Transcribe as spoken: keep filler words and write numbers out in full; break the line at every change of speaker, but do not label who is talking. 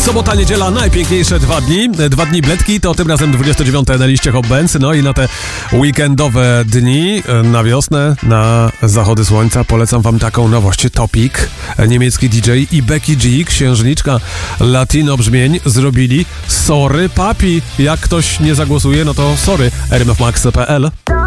Sobota, niedziela, najpiękniejsze dwa dni. Dwa dni bledki, to tym razem dwudzieste dziewiąte na liście Hot Bands. No i na te weekendowe dni, na wiosnę, na zachody słońca polecam wam taką nowość. Topic, niemiecki D J i Becky G, księżniczka latino brzmień, zrobili Sorry Papi. Jak ktoś nie zagłosuje, no to sorry. r m f max kropka p l